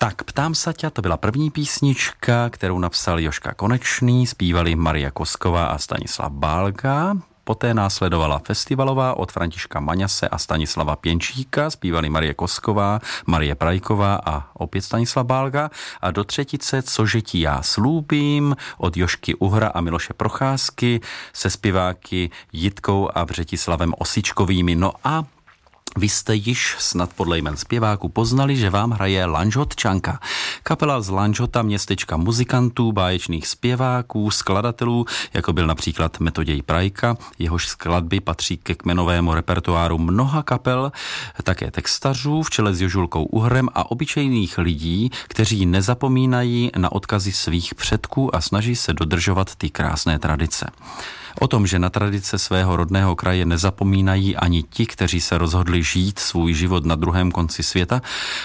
Tak, Ptám sa ťa, to byla první písnička, kterou napsal Jožka Konečný, zpívali Maria Kosková a Stanislav Bálga. Poté následovala festivalová od Františka Maňase a Stanislava Pěnčíka, zpívali Marie Kosková, Marie Prajková a opět Stanislav Bálga. A do třetice Cože ti já slúbím od Jožky Uhra a Miloše Procházky se zpěváky Jitkou a Břetislavem Osičkovými. No a vy jste již snad podle jmen zpěváků poznali, že vám hraje Lanžhotčanka. Kapela z Lanžhota, městečka muzikantů, báječných zpěváků, skladatelů, jako byl například Metoděj Prajka, jehož skladby patří ke kmenovému repertoáru mnoha kapel, také textařů v čele s Jožulkou Uhrem a obyčejných lidí, kteří nezapomínají na odkazy svých předků a snaží se dodržovat ty krásné tradice. O tom, že na tradice svého rodného kraje nezapomínají ani ti, kteří se rozhodli žít svůj život na druhém konci světa,